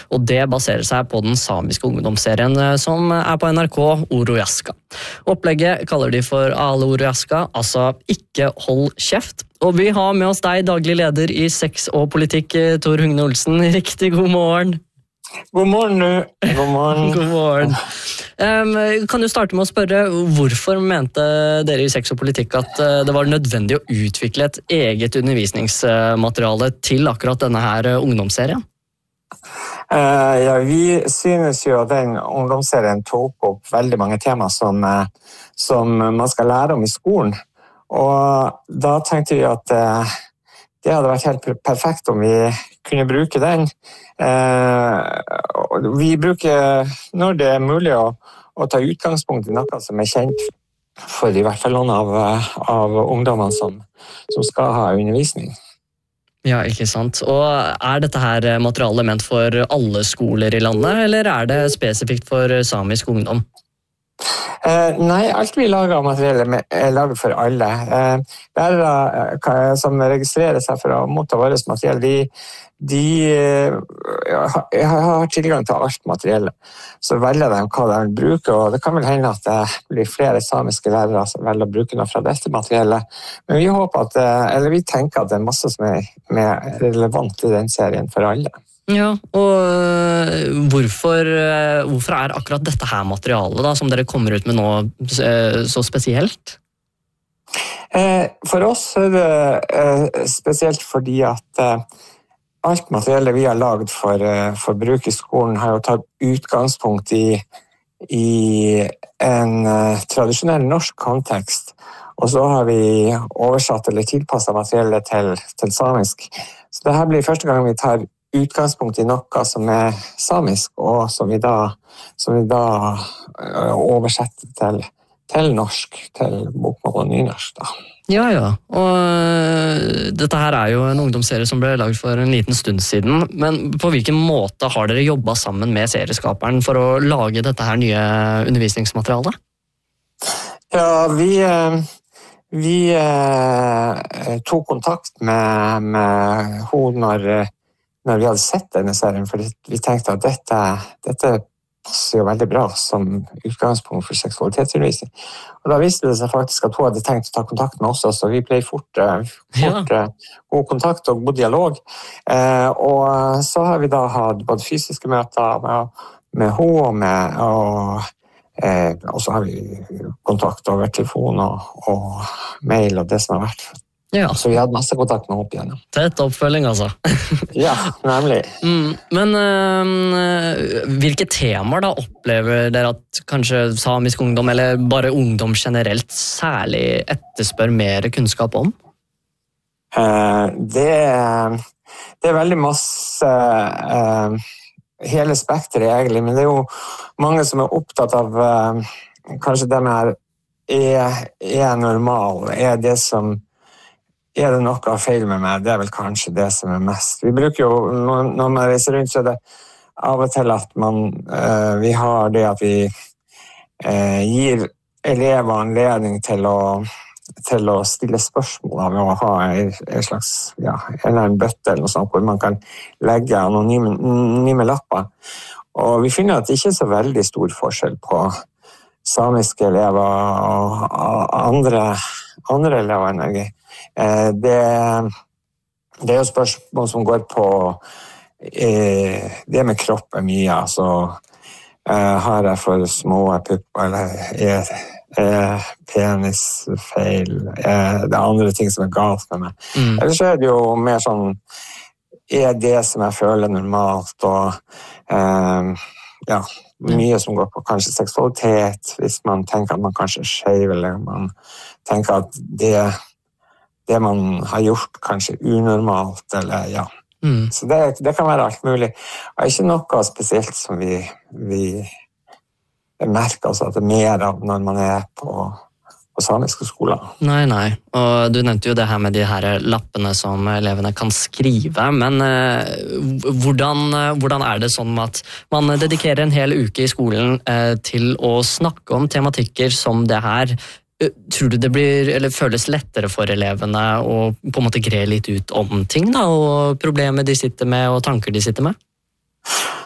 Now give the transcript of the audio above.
og det baserer seg på den samiske ungdomsserien som på NRK, Orojaska. Opplegget kaller de for Ale Orojaska, altså ikke hold kjeft. Og vi har med oss deg, daglig leder i Sex og politikk, Tor Hugne Olsen. Riktig god morgen. God morgen, du. God morgen. God morgen. Kan du starte med å spørre, hvorfor mente dere i Sex og politikk at det var nødvendig å utvikle et eget undervisningsmateriale til akkurat denne her ungdomsserien? Ja, vi synes jo at den ungdomsserien tok opp veldig mange tema som man skal lære om i skolen. Og da tenkte vi at det hadde vært helt perfekt om vi kunne bruke den. Vi bruker, når det er mulig, å ta utgangspunkt i noe som er kjent for i hvert fall noen av ungdommene som skal ha undervisning. Ja, ikke sant. Og er dette her materialet ment for alle skoler i landet, eller er det spesifikt for samisk ungdom? Nei, alt vi lager av materiellet er laget for alle. Lærere som registrerer seg for å motta vårt materiell, de har tilgang til alt materiellet. Så velger de hva de vil bruke, og det kan vel hende at det blir flere samiske lærere som velger å bruke noe fra dette materiellet. Men vi håper vi tenker at det er masse som er relevant i den serien for alle. Ja, og hvorfor er akkurat dette her materialet da, som dere kommer ut med nå så spesielt? For oss er det spesielt fordi at alt materialet vi har laget for bruk i skolen har jo tatt utgangspunkt i en tradisjonell norsk kontekst, og så har vi oversatt eller tilpasset materialet til samisk. Så det her blir første gang vi tar utgangspunkt i noe som er samisk, og som vi da oversetter til norsk, til bokmål og nynorsk da. Ja, og dette her er jo en ungdomsserie som ble laget for en liten stund siden, men på hvilken måte har dere jobbet sammen med serieskaperen for å lage dette her nye undervisningsmaterialet? Ja, vi tok kontakt med henne når vi hadde sett denne serien, for vi tenkte at dette passer jo veldig bra som utgangspunkt for seksualitetsundervisning. Og da visste det seg faktisk at hun hadde tenkt å ta kontakt med oss, så vi ble fort god kontakt og god dialog. Og så har vi da hatt både fysiske møter med henne, og så har vi kontakt over telefon og mail og det som har vært. Ja. Så vi hadde masse kontakt med opp igjen. Tett oppfølging, altså. Ja, nemlig. Men hvilke temaer da opplever dere at kanskje samisk ungdom, eller bare ungdom generelt, særlig etterspør mer kunnskap om? Det er veldig masse hele spektret egentlig, men det er jo mange som er opptatt av kanskje det med er normal, er det noe feil med meg? Det er vel kanskje det som er mest. Vi bruker jo, når man reiser rundt, så er det av og til at vi har det at vi gir elever anledning til å stille spørsmål ved å ha en slags, en bøtte eller noe sånt, hvor man kan legge anonyme lapper. Og vi finner at det ikke er så veldig stor forskjell på samiske elever og andre elever i Norge. Det er jo spørsmål som går på det med kroppen mye, altså har jeg for små pupper, eller er penis feil, det er andre ting som er galt med meg. Eller så er det jo mer sånn, er det som jeg føler normalt, og mye som går på kanskje seksualitet, hvis man tenker at man kanskje er skjev, eller man tenker at det man har gjort kanskje unormalt, eller Så det kan være alt mulig. Og ikke noe spesielt som vi merker altså at det er mer av når man er på samiske skoler. Nei. Og du nevnte jo det her med de her lappene som elevene kan skrive, men hvordan er det sånn at man dedikerer en hel uke i skolen til å snakke om tematikker som det her? Tror du det blir, eller føles lettere for elevene å på en måte gre litt ut om ting da, og problemer de sitter med og tanker de sitter med?